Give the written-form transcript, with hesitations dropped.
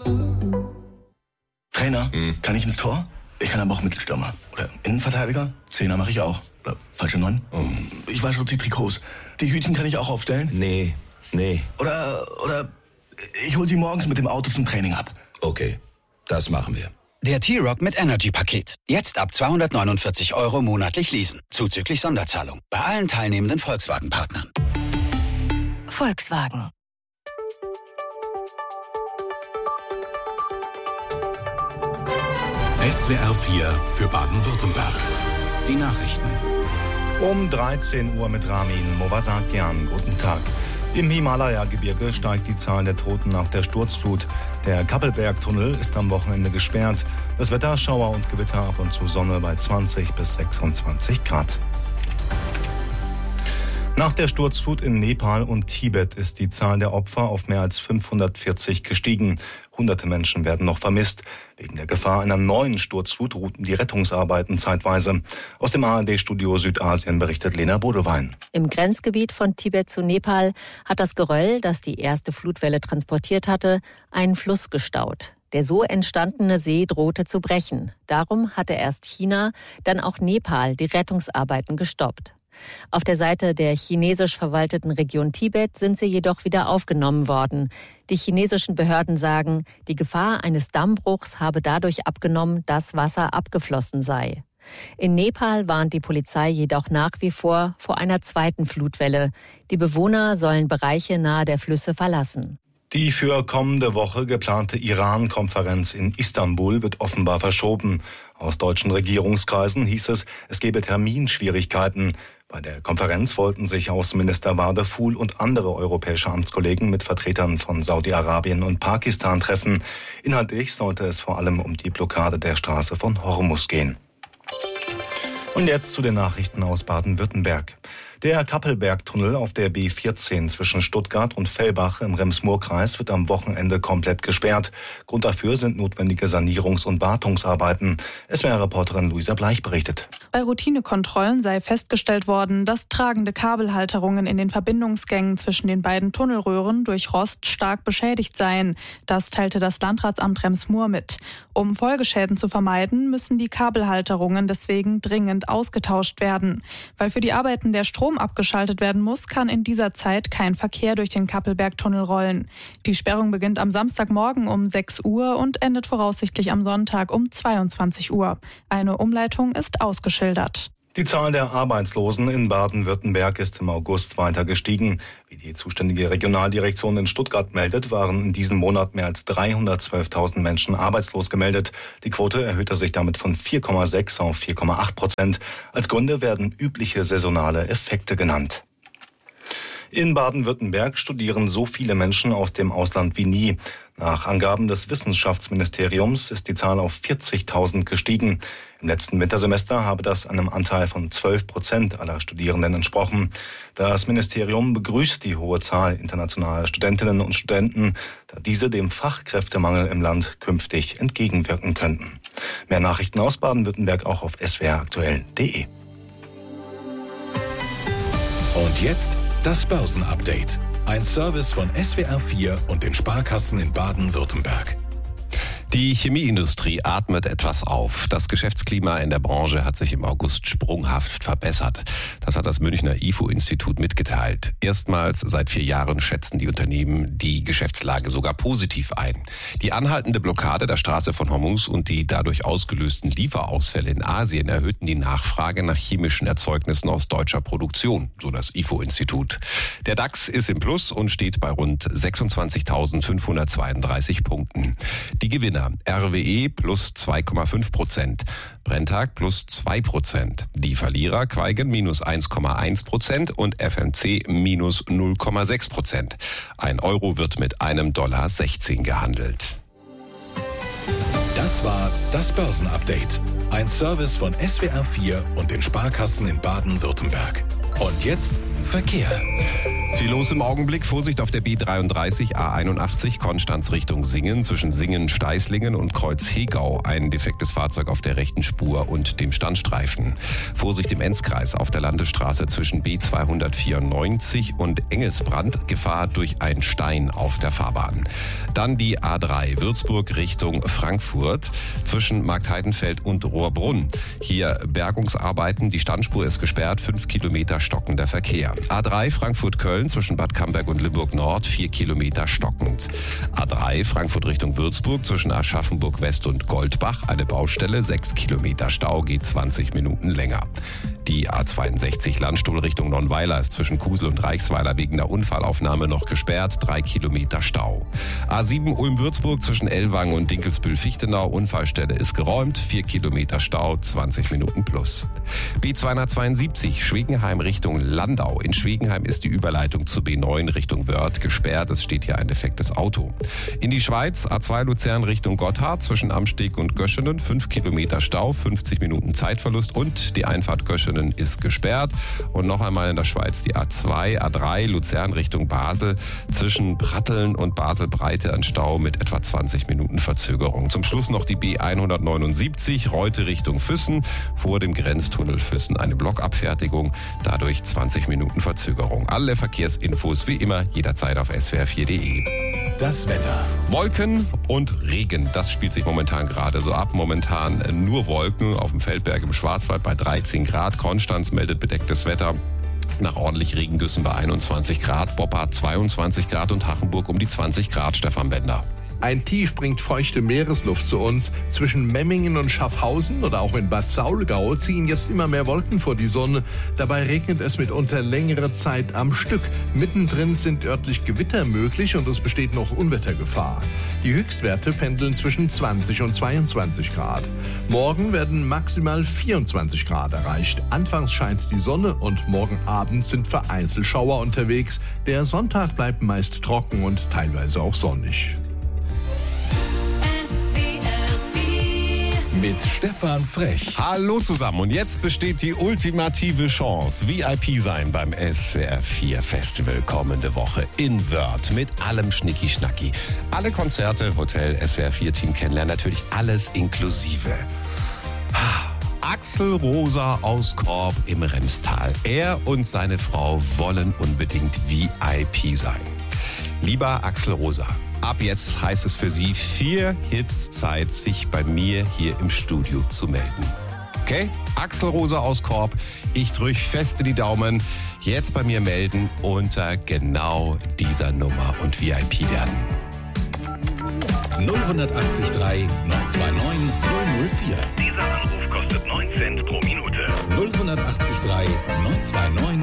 Trainer, kann ich ins Tor? Ich kann aber auch Mittelstürmer. Oder Innenverteidiger? Zehner mache ich auch. Oder falsche 9? Ich wasche die Trikots. Die Hütchen kann ich auch aufstellen? Nee. Oder ich hol sie morgens mit dem Auto zum Training ab. Okay, das machen wir. Der T-Rock mit Energy-Paket. Jetzt ab 249 € monatlich leasen. Zuzüglich Sonderzahlung. Bei allen teilnehmenden Volkswagen-Partnern. Volkswagen. SWR 4 für Baden-Württemberg. Die Nachrichten. Um 13 Uhr mit Ramin Movasakian. Guten Tag. Im Himalaya-Gebirge steigt die Zahl der Toten nach der Sturzflut. Der Kappelberg-Tunnel ist am Wochenende gesperrt. Das Wetter, Schauer und Gewitter, ab und zu Sonne bei 20 bis 26 Grad. Nach der Sturzflut in Nepal und Tibet ist die Zahl der Opfer auf mehr als 540 gestiegen. Hunderte Menschen werden noch vermisst. Wegen der Gefahr einer neuen Sturzflut ruhten die Rettungsarbeiten zeitweise. Aus dem ARD-Studio Südasien berichtet Lena Bodewein. Im Grenzgebiet von Tibet zu Nepal hat das Geröll, das die erste Flutwelle transportiert hatte, einen Fluss gestaut. Der so entstandene See drohte zu brechen. Darum hatte erst China, dann auch Nepal die Rettungsarbeiten gestoppt. Auf der Seite der chinesisch verwalteten Region Tibet sind sie jedoch wieder aufgenommen worden. Die chinesischen Behörden sagen, die Gefahr eines Dammbruchs habe dadurch abgenommen, dass Wasser abgeflossen sei. In Nepal warnt die Polizei jedoch nach wie vor einer zweiten Flutwelle. Die Bewohner sollen Bereiche nahe der Flüsse verlassen. Die für kommende Woche geplante Iran-Konferenz in Istanbul wird offenbar verschoben. Aus deutschen Regierungskreisen hieß es, es gebe Terminschwierigkeiten. Bei der Konferenz wollten sich Außenminister Wardefuhl und andere europäische Amtskollegen mit Vertretern von Saudi-Arabien und Pakistan treffen. Inhaltlich sollte es vor allem um die Blockade der Straße von Hormuz gehen. Und jetzt zu den Nachrichten aus Baden-Württemberg. Der Kappelberg-Tunnel auf der B14 zwischen Stuttgart und Fellbach im Rems-Murr-Kreis wird am Wochenende komplett gesperrt. Grund dafür sind notwendige Sanierungs- und Wartungsarbeiten. SWR-Reporterin Luisa Bleich berichtet. Bei Routinekontrollen sei festgestellt worden, dass tragende Kabelhalterungen in den Verbindungsgängen zwischen den beiden Tunnelröhren durch Rost stark beschädigt seien. Das teilte das Landratsamt Rems-Murr mit. Um Folgeschäden zu vermeiden, müssen die Kabelhalterungen deswegen dringend ausgetauscht werden. Weil für die Arbeiten der Strom abgeschaltet werden muss, kann in dieser Zeit kein Verkehr durch den Kappelbergtunnel rollen. Die Sperrung beginnt am Samstagmorgen um 6 Uhr und endet voraussichtlich am Sonntag um 22 Uhr. Eine Umleitung ist ausgeschildert. Die Zahl der Arbeitslosen in Baden-Württemberg ist im August weiter gestiegen. Wie die zuständige Regionaldirektion in Stuttgart meldet, waren in diesem Monat mehr als 312.000 Menschen arbeitslos gemeldet. Die Quote erhöhte sich damit von 4,6 auf 4,8%. Als Gründe werden übliche saisonale Effekte genannt. In Baden-Württemberg studieren so viele Menschen aus dem Ausland wie nie. Nach Angaben des Wissenschaftsministeriums ist die Zahl auf 40.000 gestiegen. Im letzten Wintersemester habe das einem Anteil von 12% aller Studierenden entsprochen. Das Ministerium begrüßt die hohe Zahl internationaler Studentinnen und Studenten, da diese dem Fachkräftemangel im Land künftig entgegenwirken könnten. Mehr Nachrichten aus Baden-Württemberg auch auf swraktuell.de. Und jetzt das Börsenupdate. Ein Service von SWR 4 und den Sparkassen in Baden-Württemberg. Die Chemieindustrie atmet etwas auf. Das Geschäftsklima in der Branche hat sich im August sprunghaft verbessert. Das hat das Münchner IFO-Institut mitgeteilt. Erstmals seit 4 Jahren schätzen die Unternehmen die Geschäftslage sogar positiv ein. Die anhaltende Blockade der Straße von Hormuz und die dadurch ausgelösten Lieferausfälle in Asien erhöhten die Nachfrage nach chemischen Erzeugnissen aus deutscher Produktion, so das IFO-Institut. Der DAX ist im Plus und steht bei rund 26.532 Punkten. Die Gewinner RWE plus 2,5%, Brenntag plus 2%. Die Verlierer Quaigen minus 1,1% und FMC minus 0,6%. Ein Euro wird mit $1,16 gehandelt. Das war das Börsenupdate. Ein Service von SWR 4 und den Sparkassen in Baden-Württemberg. Und jetzt Verkehr. Viel los im Augenblick. Vorsicht auf der B33 A81 Konstanz Richtung Singen zwischen Singen-Steißlingen und Kreuz-Hegau. Ein defektes Fahrzeug auf der rechten Spur und dem Standstreifen. Vorsicht im Enzkreis auf der Landesstraße zwischen B294 und Engelsbrand. Gefahr durch einen Stein auf der Fahrbahn. Dann die A3 Würzburg Richtung Frankfurt zwischen Marktheidenfeld und Rohrbrunn. Hier Bergungsarbeiten. Die Standspur ist gesperrt. 5 Kilometer stockender Verkehr. A3 Frankfurt-Köln zwischen Bad Camberg und Limburg Nord 4 Kilometer stockend. A3 Frankfurt Richtung Würzburg zwischen Aschaffenburg West und Goldbach eine Baustelle, 6 Kilometer Stau, geht 20 Minuten länger. Die A62 Landstuhl Richtung Nonnweiler ist zwischen Kusel und Reichsweiler wegen der Unfallaufnahme noch gesperrt, 3 Kilometer Stau. A7 Ulm-Würzburg zwischen Ellwangen und Dinkelsbühl-Fichtenau, Unfallstelle ist geräumt, 4 Kilometer Stau, 20 Minuten plus. B272 Schwegenheim Richtung Landau. In Schwegenheim ist die Überleitung zu B9 Richtung Wörth gesperrt. Es steht hier ein defektes Auto. In die Schweiz, A2 Luzern Richtung Gotthard zwischen Amsteg und Göschenen, 5 Kilometer Stau, 50 Minuten Zeitverlust und die Einfahrt Göschenen ist gesperrt. Und noch einmal in der Schweiz die A2, A3 Luzern Richtung Basel zwischen Pratteln und Basel-Breite ein Stau mit etwa 20 Minuten Verzögerung. Zum Schluss noch die B179 Reute Richtung Füssen, vor dem Grenztunnel Füssen eine Blockabfertigung, dadurch 20 Minuten Verzögerung. Alle Verkehrsinfos wie immer jederzeit auf swr4.de. Das Wetter. Wolken und Regen, das spielt sich momentan gerade so ab. Momentan nur Wolken auf dem Feldberg im Schwarzwald bei 13 Grad. Konstanz meldet bedecktes Wetter. Nach ordentlich Regengüssen bei 21 Grad. Boppard 22 Grad und Hachenburg um die 20 Grad. Stefan Bender. Ein Tief bringt feuchte Meeresluft zu uns. Zwischen Memmingen und Schaffhausen oder auch in Bad Saulgau ziehen jetzt immer mehr Wolken vor die Sonne. Dabei regnet es mitunter längere Zeit am Stück. Mittendrin sind örtlich Gewitter möglich und es besteht noch Unwettergefahr. Die Höchstwerte pendeln zwischen 20 und 22 Grad. Morgen werden maximal 24 Grad erreicht. Anfangs scheint die Sonne und morgen Abend sind vereinzelt Schauer unterwegs. Der Sonntag bleibt meist trocken und teilweise auch sonnig. Mit Stefan Frech. Hallo zusammen und jetzt besteht die ultimative Chance. VIP sein beim SWR4 Festival kommende Woche in Wörth mit allem Schnicki-Schnacki. Alle Konzerte, Hotel, SWR4-Team kennenlernen, natürlich alles inklusive. Axel Rosa aus Korb im Remstal. Er und seine Frau wollen unbedingt VIP sein. Lieber Axel Rosa, ab jetzt heißt es für Sie 4 Hits Zeit, sich bei mir hier im Studio zu melden. Okay? Axel Rosa aus Korb, ich drücke feste die Daumen. Jetzt bei mir melden unter genau dieser Nummer und VIP werden. 080 3 929 004. Dieser Anruf kostet 9 Cent pro Minute. 080 3 929